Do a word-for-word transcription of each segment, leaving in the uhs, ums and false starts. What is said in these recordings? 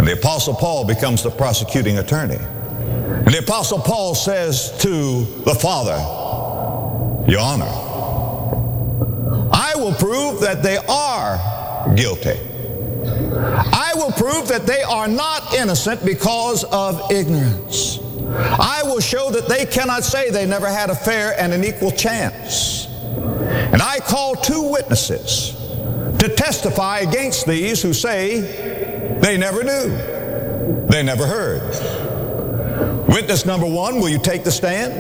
And the Apostle Paul becomes the prosecuting attorney. And the Apostle Paul says to the Father, Your Honor, I will prove that they are guilty. I will prove that they are not innocent because of ignorance. I will show that they cannot say they never had a fair and an equal chance. And I call two witnesses to testify against these who say they never knew, they never heard. Witness number one, will you take the stand?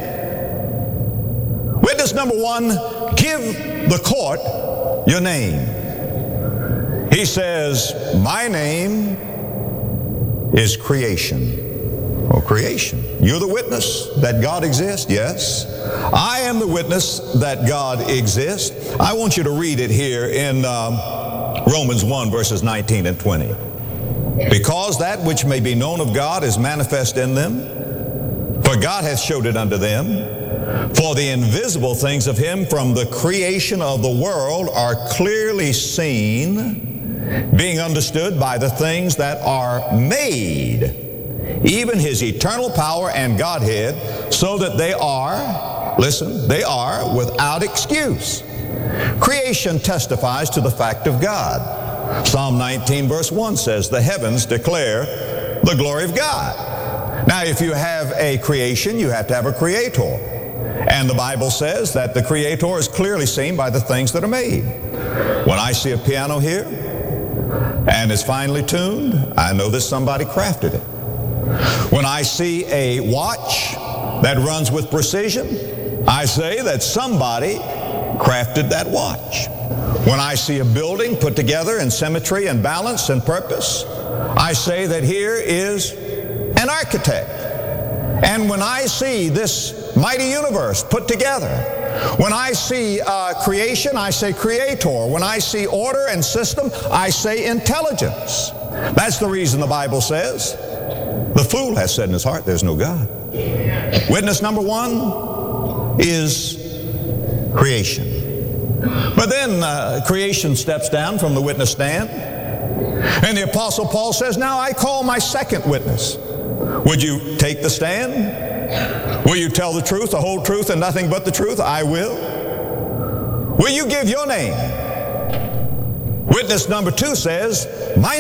Witness number one, give the court your name. He says, my name is Creation. Well, Creation. You're the witness that God exists? Yes. I am the witness that God exists. I want you to read it here in um, Romans one, verses nineteen and twenty. Because that which may be known of God is manifest in them, for God hath showed it unto them. For the invisible things of him from the creation of the world are clearly seen, being understood by the things that are made, even his eternal power and Godhead, so that they are, listen, they are without excuse. Creation testifies to the fact of God. Psalm nineteen verse one says, the heavens declare the glory of God. Now, if you have a creation, you have to have a creator. And the Bible says that the creator is clearly seen by the things that are made. When I see a piano here, and it's finely tuned, I know that somebody crafted it. When I see a watch that runs with precision, I say that somebody crafted that watch. When I see a building put together in symmetry and balance and purpose, I say that here is an architect. And when I see this mighty universe put together, when I see uh, creation, I say creator. When I see order and system, I say intelligence. That's the reason the Bible says, the fool has said in his heart, there's no God. Witness number one is creation. But then uh, creation steps down from the witness stand, and the Apostle Paul says, now I call my second witness. Would you take the stand? Will you tell the truth, the whole truth, and nothing but the truth? I will. Will you give your name? Witness number two says, my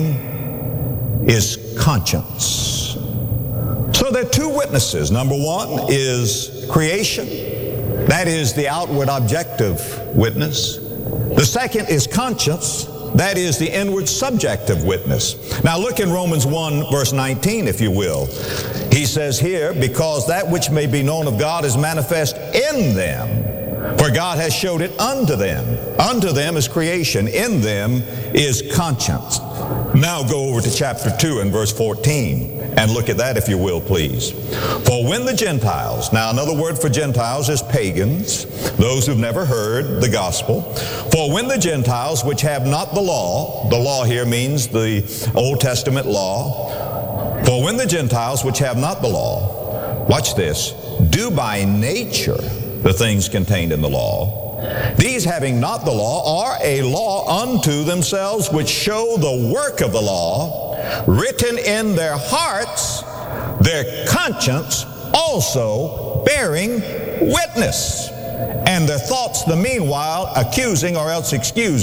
name is Conscience. So there are two witnesses. Number one is creation. That is the outward objective witness. The second is conscience. That is the inward subjective witness. Now look in Romans one verse nineteen, if you will. He says here, because that which may be known of God is manifest in them, for God has showed it unto them. Unto them is creation. In them is conscience. Now go over to chapter two and verse fourteen. And look at that, if you will, please. For when the Gentiles, now another word for Gentiles is pagans, those who've never heard the gospel. For when the Gentiles, which have not the law, the law here means the Old Testament law. For when the Gentiles, which have not the law, watch this, do by nature the things contained in the law, these having not the law are a law unto themselves, which show the work of the law, written in their hearts, their conscience also bearing witness, and their thoughts the meanwhile accusing or else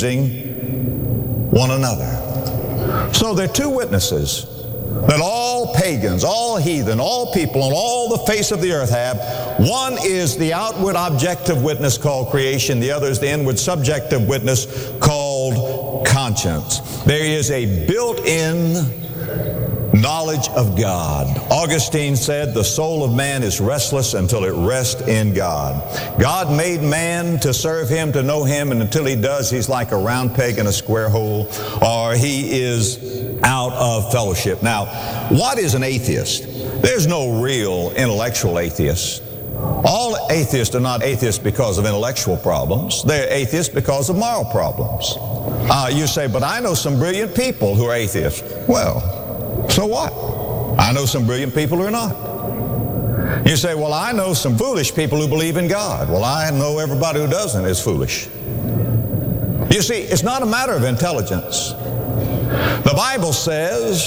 excusing one another. So there are two witnesses that all pagans, all heathen, all people on all the face of the earth have. One is the outward objective witness called creation. The other is the inward subjective witness called conscience. There is a built-in knowledge of God. Augustine said, the soul of man is restless until it rests in God. God made man to serve him, to know him, and until he does, he's like a round peg in a square hole, or he is out of fellowship. Now, what is an atheist? There's no real intellectual atheist. All atheists are not atheists because of intellectual problems. They're atheists because of moral problems. Uh, you say, but I know some brilliant people who are atheists. Well, so what? I know some brilliant people who are not. You say, well, I know some foolish people who believe in God. Well, I know everybody who doesn't is foolish. You see, it's not a matter of intelligence. The Bible says